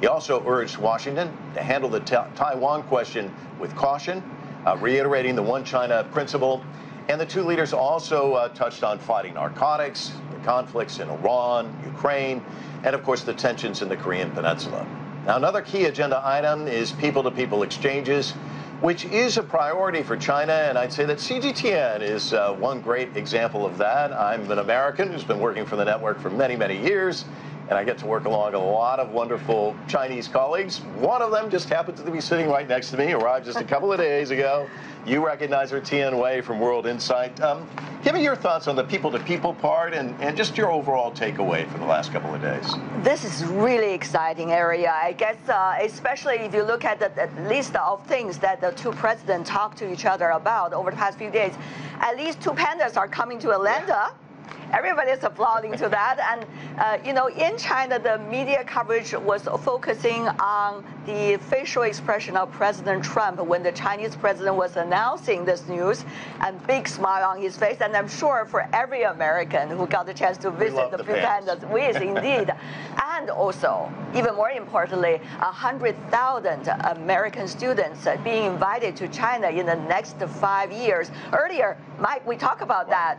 He also urged Washington to handle the Taiwan question with caution, reiterating the One China principle. And the two leaders also touched on fighting narcotics, the conflicts in Iran, Ukraine, and of course the tensions in the Korean Peninsula. Now, another key agenda item is people-to-people exchanges, which is a priority for China, and I'd say that CGTN is one great example of that. I'm an American who's been working for the network for many, many years, and I get to work along a lot of wonderful Chinese colleagues. One of them just happens to be sitting right next to me, arrived just a couple of days ago. You recognize her, Tian Wei from World Insight. Give me your thoughts on the people-to-people part and just your overall takeaway from the last couple of days. This is really exciting area. I guess especially if you look at the list of things that the two presidents talked to each other about over the past few days. At least two pandas are coming to Atlanta. Everybody is applauding to that. And, in China, the media coverage was focusing on the facial expression of President Trump when the Chinese president was announcing this news, and big smile on his face. And I'm sure for every American who got the chance to visit the pandas, we is indeed. And also, even more importantly, 100,000 American students being invited to China in the next 5 years. Earlier, Mike, we talked about that.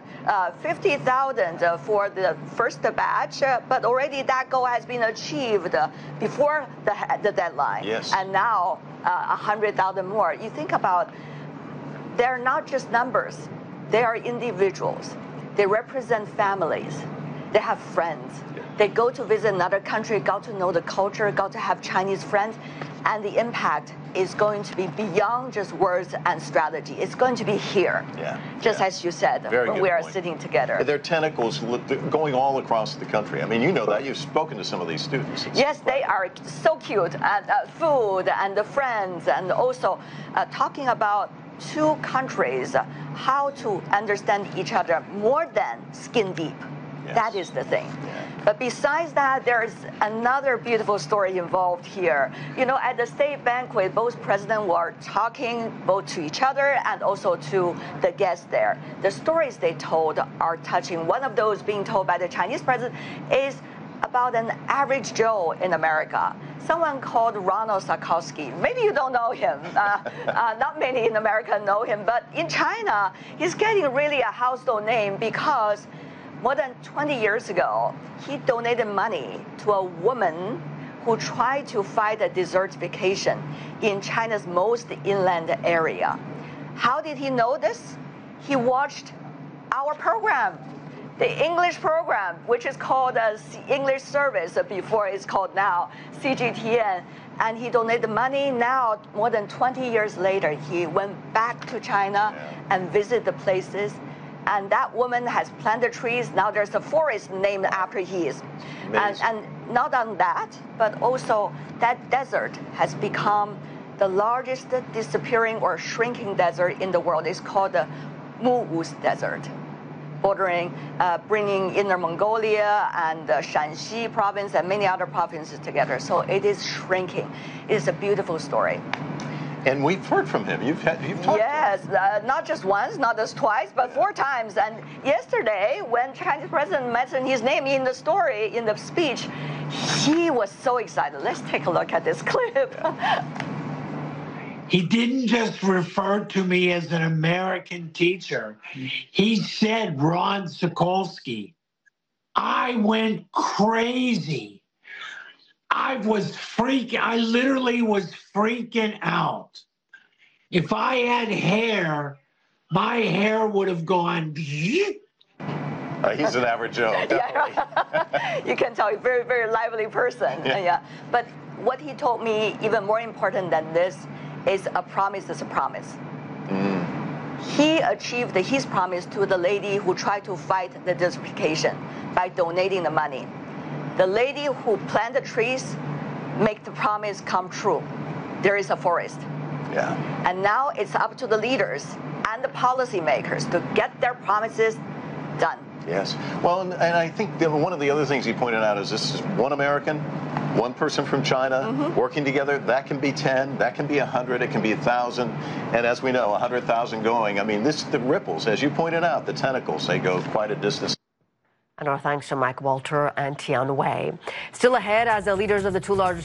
50,000 for the first batch, but already that goal has been achieved before the deadline. Yes. And now 100,000 more. You think about, they're not just numbers. They are individuals. They represent families. They have friends. They go to visit another country, got to know the culture, got to have Chinese friends, and the impact is going to be beyond just words and strategy. It's going to be here, as you said, when we are sitting together. There are tentacles going all across the country. I mean, you know that. You've spoken to some of these students. Yes, they are so cute. And food and the friends, and also talking about two countries, how to understand each other more than skin deep. Yes. That is the thing. But besides that, there's another beautiful story involved here. At the state banquet, both presidents were talking both to each other and also to the guests there. The stories they told are touching. One of those being told by the Chinese president is about an average Joe in America, someone called Ronald Sarkowski. Maybe you don't know him. Not many in America know him, but in China, he's getting really a household name because more than 20 years ago, he donated money to a woman who tried to fight a desertification in China's most inland area. How did he know this? He watched our program, the English program, which is called English Service before it's called now CGTN, and he donated money. Now, more than 20 years later, he went back to China and visited the places. And that woman has planted trees. Now there's a forest named after his. And not on that, but also that desert has become the largest disappearing or shrinking desert in the world. It's called the Mu'uz Desert, bordering, bringing Inner Mongolia and Shanxi province and many other provinces together. So it is shrinking. It is a beautiful story. And we've heard from him. You've talked to him. Yes, not just once, not just twice, but 4 times. And yesterday, when Chinese president mentioned his name in the story, in the speech, he was so excited. Let's take a look at this clip. He didn't just refer to me as an American teacher. He said Ron Sokolsky. I went crazy. I literally was freaking out. If I had hair, my hair would have gone. He's an average Joe, definitely. You can tell he's a very, very lively person. But what he told me, even more important than this, is a promise is a promise. He achieved his promise to the lady who tried to fight the desertification by donating the money. The lady who planted trees make the promise come true. There is a forest. And now it's up to the leaders and the policymakers to get their promises done. Yes. Well, and I think one of the other things he pointed out is this is one American, one person from China working together. That can be 10, that can be 100, it can be 1,000. And as we know, 100,000 going. I mean, the ripples, as you pointed out, the tentacles, they go quite a distance. And our thanks to Mike Walter and Tian Wei. Still ahead, as the leaders of the two largest